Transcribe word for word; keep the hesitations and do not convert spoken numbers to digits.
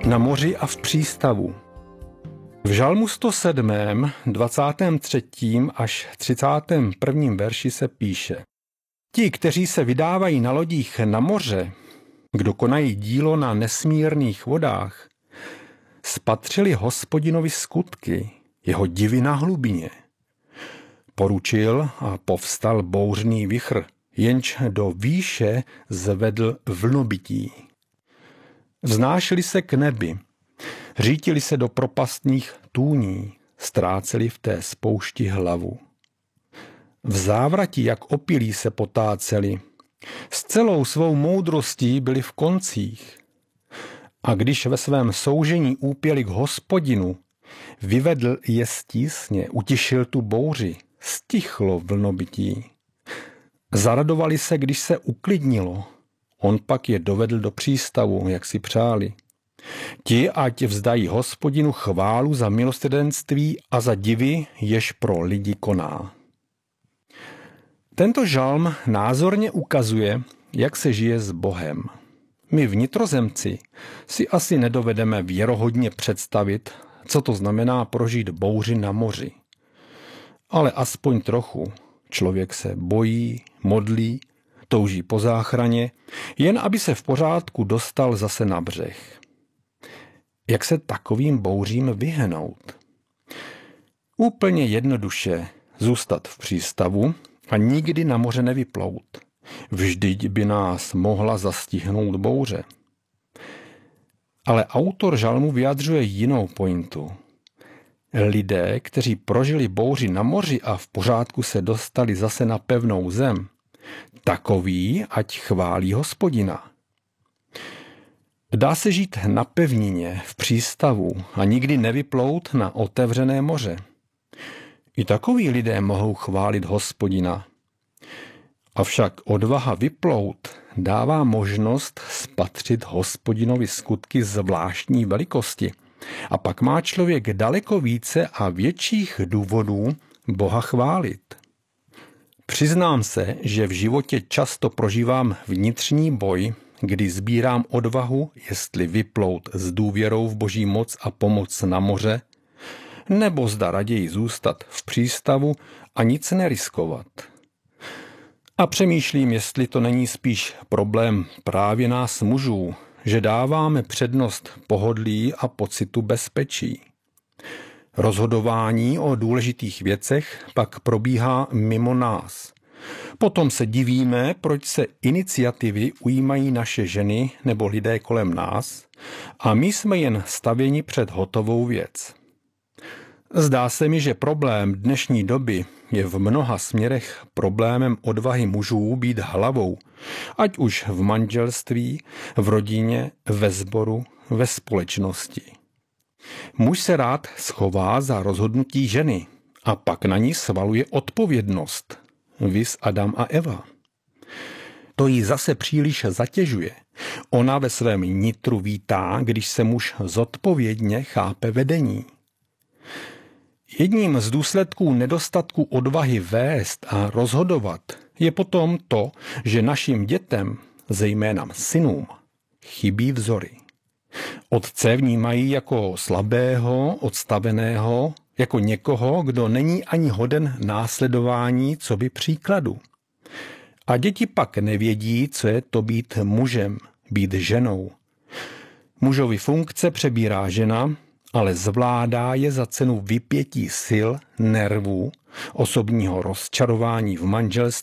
Na moři a v přístavu. V Žalmu sto sedm, dvacátém třetím až třicátém prvním verši se píše: Ti, kteří se vydávají na lodích na moře, kdo konají dílo na nesmírných vodách, spatřili Hospodinovi skutky, jeho divy na hlubině. Poručil a povstal bouřný vichr, jenž do výše zvedl vlnobytí. Vznášeli se k nebi, řítili se do propastních tůní, ztráceli v té spoušti hlavu. V závrati, jak opilí, se potáceli, s celou svou moudrostí byli v koncích. A když ve svém soužení úpěli k Hospodinu, vyvedl je z tísně, utišil tu bouři, stichlo vlnobytí. Zaradovali se, když se uklidnilo, on pak je dovedl do přístavu, jak si přáli. Ti, ať vzdají Hospodinu chválu za milosrdenství a za divy, jež pro lidi koná. Tento žalm názorně ukazuje, jak se žije s Bohem. My vnitrozemci si asi nedovedeme věrohodně představit, co to znamená prožít bouři na moři. Ale aspoň trochu. Člověk se bojí, modlí, touží po záchraně, jen aby se v pořádku dostal zase na břeh. Jak se takovým bouřím vyhnout? Úplně jednoduše zůstat v přístavu a nikdy na moře nevyplout. Vždyť by nás mohla zastihnout bouře. Ale autor žalmu vyjadřuje jinou pointu. Lidé, kteří prožili bouři na moři a v pořádku se dostali zase na pevnou zem, takoví, ať chválí Hospodina. Dá se žít na pevnině, v přístavu a nikdy nevyplout na otevřené moře. I takoví lidé mohou chválit Hospodina. Avšak odvaha vyplout dává možnost spatřit Hospodinovi skutky zvláštní velikosti. A pak má člověk daleko více a větších důvodů Boha chválit. Přiznám se, že v životě často prožívám vnitřní boj, kdy sbírám odvahu, jestli vyplout s důvěrou v Boží moc a pomoc na moře, nebo zda raději zůstat v přístavu a nic neriskovat. A přemýšlím, jestli to není spíš problém právě nás mužů, že dáváme přednost pohodlí a pocitu bezpečí. Rozhodování o důležitých věcech pak probíhá mimo nás. Potom se divíme, proč se iniciativy ujímají naše ženy nebo lidé kolem nás a my jsme jen stavěni před hotovou věc. Zdá se mi, že problém dnešní doby je v mnoha směrech problémem odvahy mužů být hlavou, ať už v manželství, v rodině, ve sboru, ve společnosti. Muž se rád schová za rozhodnutí ženy a pak na ní svaluje odpovědnost, viz Adam a Eva. To jí zase příliš zatěžuje. Ona ve svém nitru vítá, když se muž zodpovědně chápe vedení. Jedním z důsledků nedostatku odvahy vést a rozhodovat je potom to, že našim dětem, zejména synům, chybí vzory. Otce vnímají jako slabého, odstaveného, jako někoho, kdo není ani hoden následování coby příkladu. A děti pak nevědí, co je to být mužem, být ženou. Mužovi funkce přebírá žena, ale zvládá je za cenu vypětí sil, nervů, osobního rozčarování v manželství